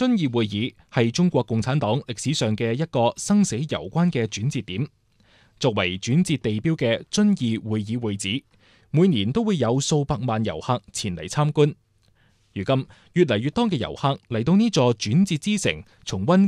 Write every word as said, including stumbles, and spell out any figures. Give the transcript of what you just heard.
遵義會議係中國共產黨歷史上嘅一個生死攸關嘅轉折點。作為轉折地標嘅遵義會議會址，每年都會有數百萬遊客前嚟參觀。如今，越嚟越多嘅遊客嚟到呢座轉折之城，重溫